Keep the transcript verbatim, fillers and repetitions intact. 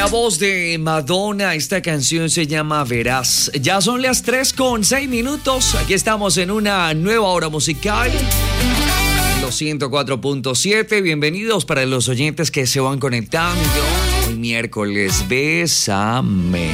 la voz de Madonna, esta canción se llama Verás. Ya son las tres con seis minutos. Aquí estamos en una nueva hora musical. Los ciento cuatro punto siete. Bienvenidos para los oyentes que se van conectando. Hoy miércoles, bésame.